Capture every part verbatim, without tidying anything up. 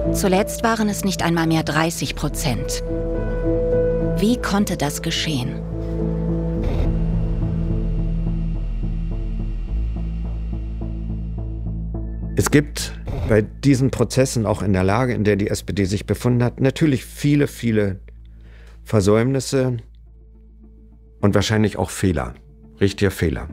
Zuletzt waren es nicht einmal mehr dreißig Prozent. Wie konnte das geschehen? Es gibt bei diesen Prozessen, auch in der Lage, in der die S P D sich befunden hat, natürlich viele, viele Versäumnisse und wahrscheinlich auch Fehler, richtige Fehler.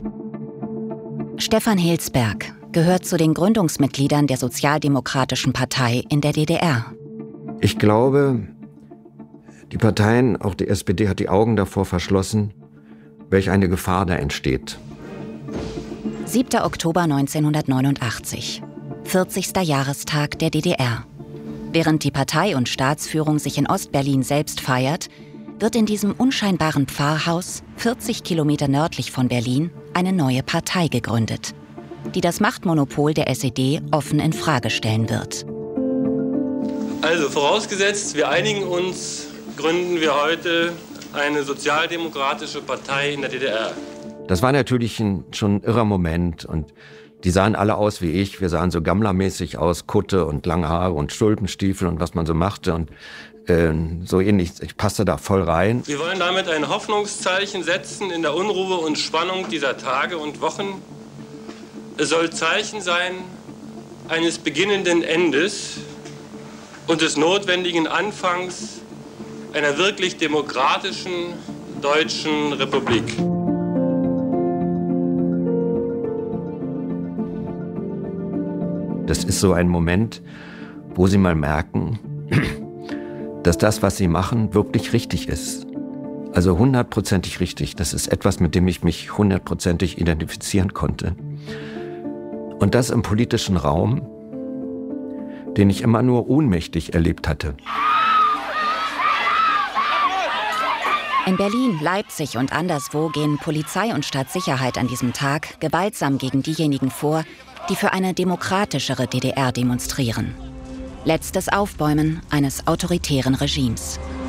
Stefan Hilsberg gehört zu den Gründungsmitgliedern der Sozialdemokratischen Partei in der D D R. Ich glaube, die Parteien, auch die S P D, hat die Augen davor verschlossen, welch eine Gefahr da entsteht. siebter Oktober neunzehnhundertneunundachtzig, vierzigster Jahrestag der D D R. Während die Partei und Staatsführung sich in Ostberlin selbst feiert, wird in diesem unscheinbaren Pfarrhaus, vierzig Kilometer nördlich von Berlin, eine neue Partei gegründet, die das Machtmonopol der S E D offen in Frage stellen wird. Also vorausgesetzt, wir einigen uns, gründen wir heute eine sozialdemokratische Partei in der D D R. Das war natürlich ein, schon ein irrer Moment und die sahen alle aus wie ich. Wir sahen so gammlermäßig aus, Kutte und lange Haare und Stulpenstiefel und was man so machte und äh, so ähnlich. Ich passte da voll rein. Wir wollen damit ein Hoffnungszeichen setzen in der Unruhe und Spannung dieser Tage und Wochen. Es soll Zeichen sein eines beginnenden Endes und des notwendigen Anfangs einer wirklich demokratischen deutschen Republik. Das ist so ein Moment, wo Sie mal merken, dass das, was Sie machen, wirklich richtig ist. Also hundertprozentig richtig. Das ist etwas, mit dem ich mich hundertprozentig identifizieren konnte. Und das im politischen Raum, den ich immer nur ohnmächtig erlebt hatte. In Berlin, Leipzig und anderswo gehen Polizei und Staatssicherheit an diesem Tag gewaltsam gegen diejenigen vor, die für eine demokratischere D D R demonstrieren. Letztes Aufbäumen eines autoritären Regimes.